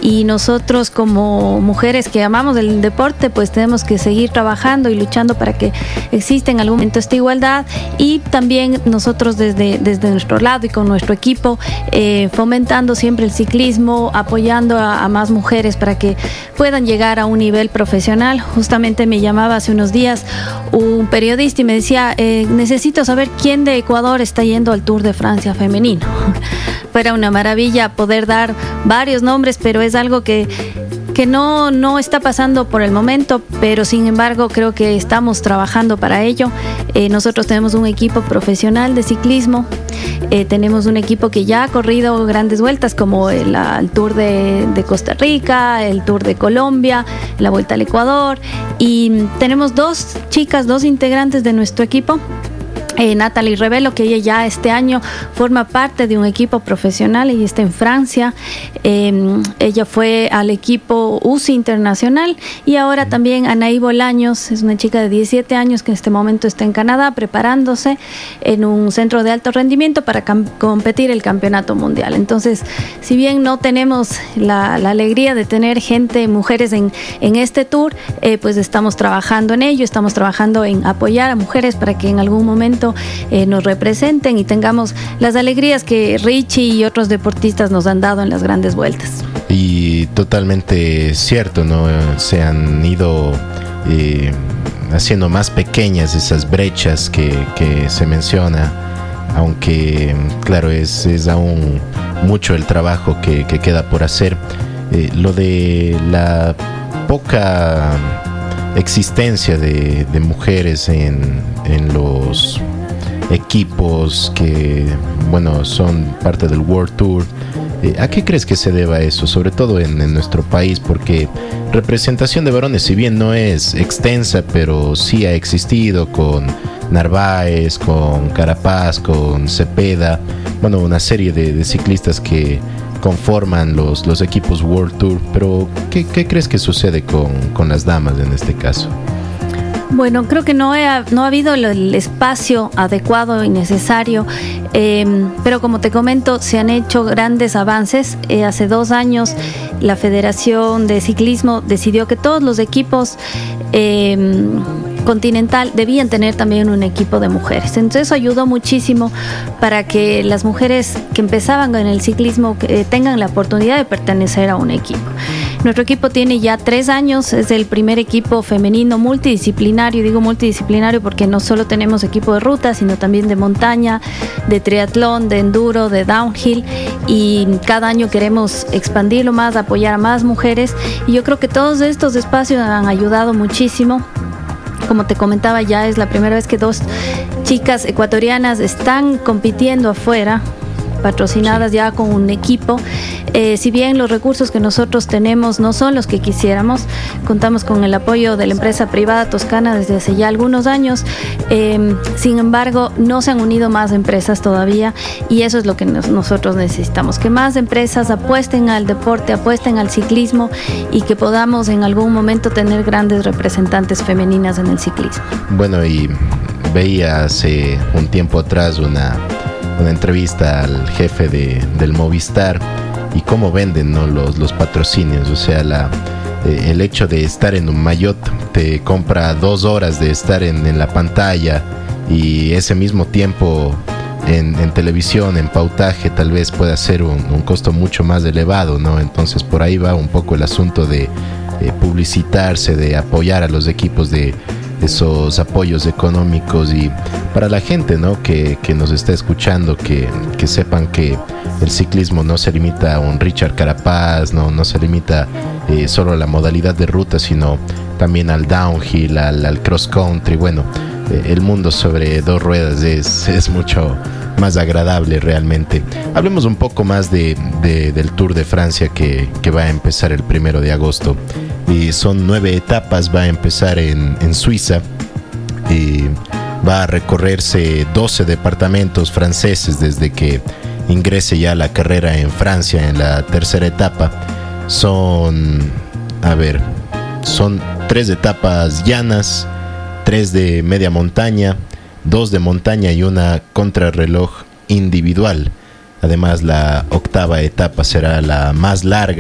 y nosotros como mujeres que amamos el deporte, pues tenemos que seguir trabajando y luchando para que exista en algún momento esta igualdad, y también nosotros desde nuestro lado y con nuestro equipo fomentando siempre el ciclismo, apoyando a más mujeres para que puedan llegar a un nivel profesional. Justamente me llamaba hace unos días un periodista y me decía, necesito saber quién de Ecuador está yendo al Tour de Francia femenino. Fuera una maravilla poder dar varios nombres, pero es algo que no está pasando por el momento, pero sin embargo creo que estamos trabajando para ello. Nosotros tenemos un equipo profesional de ciclismo, tenemos un equipo que ya ha corrido grandes vueltas como el Tour de Costa Rica, el Tour de Colombia, la Vuelta al Ecuador, y tenemos dos integrantes de nuestro equipo. Natalie Revelo, que ella ya este año forma parte de un equipo profesional y está en Francia. Ella fue al equipo UCI Internacional, y ahora también Anaí Bolaños, es una chica de 17 años que en este momento está en Canadá preparándose en un centro de alto rendimiento para competir el campeonato mundial. Entonces, si bien no tenemos la alegría de tener mujeres en este tour, pues estamos trabajando en ello, estamos trabajando en apoyar a mujeres para que en algún momento nos representen y tengamos las alegrías que Richie y otros deportistas nos han dado en las grandes vueltas. Y totalmente cierto, ¿no? Se han ido haciendo más pequeñas esas brechas que se menciona, aunque claro, es aún mucho el trabajo que queda por hacer. Lo de la poca existencia de mujeres en los equipos que, bueno, son parte del World Tour, ¿a qué crees que se deba eso? Sobre todo en nuestro país, porque representación de varones, si bien no es extensa, pero sí ha existido con Narváez, con Carapaz, con Cepeda, bueno, una serie de ciclistas que conforman los equipos World Tour. Pero ¿qué crees que sucede con las damas en este caso? Bueno, creo que no ha habido el espacio adecuado y necesario, pero como te comento, se han hecho grandes avances. Hace 2 años la Federación de Ciclismo decidió que todos los equipos continental debían tener también un equipo de mujeres. Entonces eso ayudó muchísimo para que las mujeres que empezaban en el ciclismo tengan la oportunidad de pertenecer a un equipo. Nuestro equipo tiene ya 3 años, es el primer equipo femenino multidisciplinario. Digo multidisciplinario porque no solo tenemos equipo de ruta, sino también de montaña, de triatlón, de enduro, de downhill, y cada año queremos expandirlo más, apoyar a más mujeres, y yo creo que todos estos espacios han ayudado muchísimo. Como te comentaba, ya es la primera vez que 2 chicas ecuatorianas están compitiendo afuera, patrocinadas ya con un equipo. Si bien los recursos que nosotros tenemos no son los que quisiéramos, contamos con el apoyo de la empresa privada Toscana desde hace ya algunos años. Sin embargo, no se han unido más empresas todavía, y eso es lo que nosotros necesitamos, que más empresas apuesten al deporte, apuesten al ciclismo, y que podamos en algún momento tener grandes representantes femeninas en el ciclismo. Bueno, y veía hace un tiempo atrás una entrevista al jefe del Movistar, y cómo venden, ¿no?, los patrocinios. O sea, el hecho de estar en un maillot te compra 2 horas de estar en la pantalla, y ese mismo tiempo en televisión, en pautaje, tal vez pueda ser un costo mucho más elevado, ¿no? Entonces por ahí va un poco el asunto de publicitarse, de apoyar a los equipos, de esos apoyos económicos. Y para la gente, ¿no?, que nos está escuchando, que sepan que el ciclismo no se limita a un Richard Carapaz, no se limita solo a la modalidad de ruta, sino también al downhill, al cross country. Bueno, el mundo sobre 2 ruedas es mucho más agradable realmente. Hablemos un poco más del Tour de Francia que va a empezar el 1 de agosto. Son 9 etapas, va a empezar en Suiza, va a recorrerse 12 departamentos franceses desde que ingrese ya la carrera en Francia en la 3ª etapa. Son 3 etapas llanas, 3 de media montaña, 2 de montaña y una contrarreloj individual. Además, la 8ª etapa será la más larga.